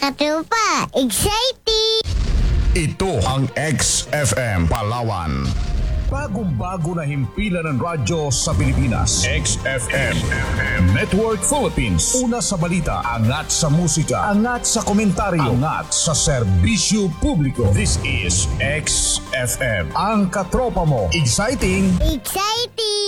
Katropa, exciting! Ito ang XFM Palawan. Bagong-bago na himpilan ng radyo sa Pilipinas. XFM Network Philippines. Una sa balita, angat sa musika, angat sa komentaryo, angat sa serbisyo publiko. This is XFM. Ang katropa mo. Exciting! Exciting!